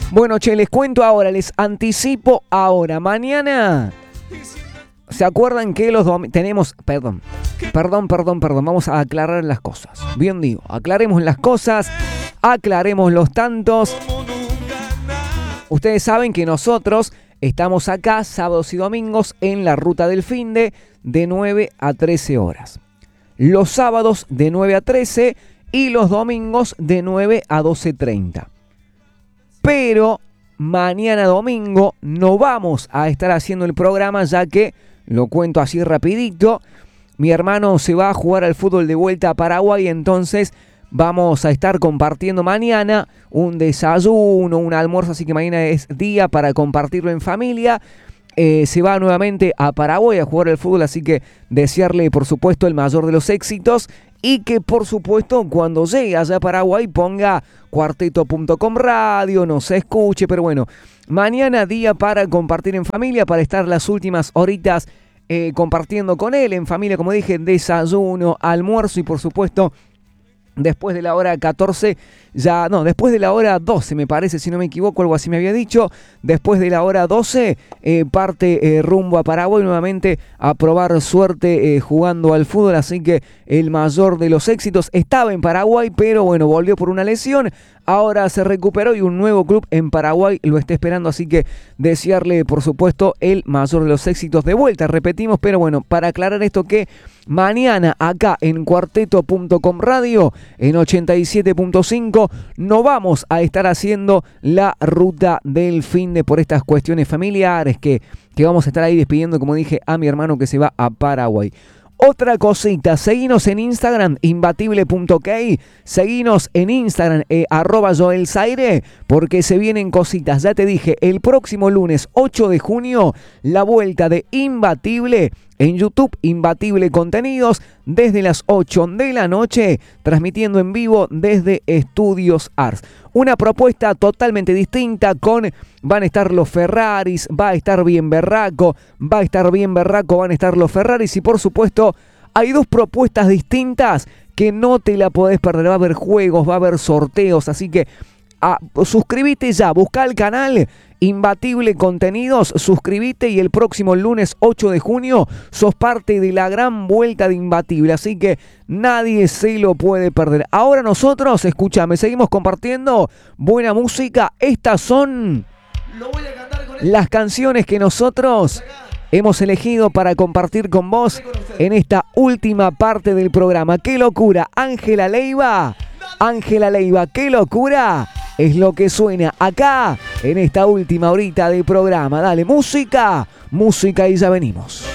Bueno, che, les cuento ahora, les anticipo ahora. Mañana, ¿se acuerdan que los tenemos... Perdón, vamos a aclarar las cosas. Bien digo, aclaremos las cosas, aclaremos los tantos. Ustedes saben que nosotros estamos acá sábados y domingos en la Ruta del Finde de 9 a 13 horas. Los sábados de 9 a 13 y los domingos de 9 a 12:30. Pero mañana domingo no vamos a estar haciendo el programa, ya que, lo cuento así rapidito, mi hermano se va a jugar al fútbol de vuelta a Paraguay, entonces vamos a estar compartiendo mañana un desayuno, un almuerzo, así que mañana es día para compartirlo en familia. Se va nuevamente a Paraguay a jugar al fútbol, así que desearle, por supuesto, el mayor de los éxitos y que, por supuesto, cuando llegue allá a Paraguay ponga cuarteto.com radio, nos escuche, pero bueno, mañana día para compartir en familia, para estar las últimas horitas compartiendo con él en familia, como dije, desayuno, almuerzo y, por supuesto, después de la hora 14, después de la hora 12 me parece, si no me equivoco, algo así me había dicho. Después de la hora 12 parte rumbo a Paraguay nuevamente a probar suerte jugando al fútbol, así que el mayor de los éxitos. Estaba en Paraguay, pero bueno, volvió por una lesión. Ahora se recuperó y un nuevo club en Paraguay lo está esperando, así que desearle, por supuesto, el mayor de los éxitos de vuelta. Repetimos, pero bueno, para aclarar esto, que mañana acá en cuarteto.com radio, en 87.5, no vamos a estar haciendo la Ruta del Finde por estas cuestiones familiares que vamos a estar ahí despidiendo, como dije, a mi hermano que se va a Paraguay. Otra cosita, seguinos en Instagram, imbatible.ok, seguinos en Instagram, @joelzaire, porque se vienen cositas. Ya te dije, el próximo lunes 8 de junio, la vuelta de Imbatible en YouTube, Imbatible Contenidos, desde las 8 de la noche, transmitiendo en vivo desde Estudios Ars. Una propuesta totalmente distinta van a estar los Ferraris, van a estar bien berraco, van a estar los Ferraris y, por supuesto, hay dos propuestas distintas que no te la podés perder. Va a haber juegos, va a haber sorteos, así que suscríbete ya, busca el canal Imbatible Contenidos, suscríbete y el próximo lunes 8 de junio sos parte de la gran vuelta de Imbatible, así que nadie se lo puede perder. Ahora nosotros, escúchame, seguimos compartiendo buena música. Estas son las canciones que nosotros hemos elegido para compartir con vos en esta última parte del programa. ¡Qué locura! Ángela Leiva, qué locura es lo que suena acá en esta última horita de programa. Dale, música y ya venimos.